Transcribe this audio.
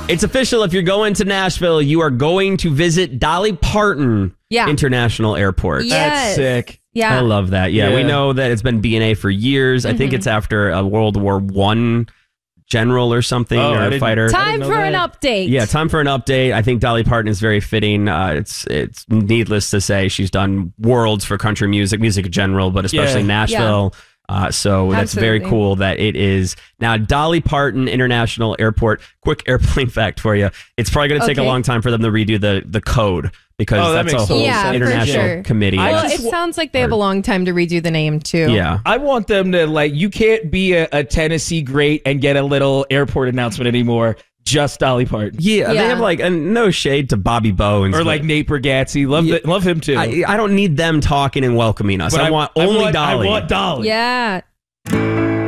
It's official. If you're going to Nashville, you are going to visit Dolly Parton International Airport. Yes. That's sick. Yeah. I love that. Yeah, we know that it's been B&A for years. I think it's after a World War I general or something, or a fighter. Time for an update. Yeah, time for an update. I think Dolly Parton is very fitting. It's needless to say she's done worlds for country music in general, but especially Nashville. So that's very cool that it is now Dolly Parton International Airport. Quick airplane fact for you. It's probably going to take a long time for them to redo the code because that's a whole international committee. Well, it sounds like they have a long time to redo the name too. Yeah. I want them to you can't be a Tennessee great and get a little airport announcement anymore. Just Dolly Parton. Yeah, they have and no shade to Bobby Bones. Or Nate Bargatze. Love him too. I don't need them talking and welcoming us. I want only Dolly. I want Dolly. Yeah.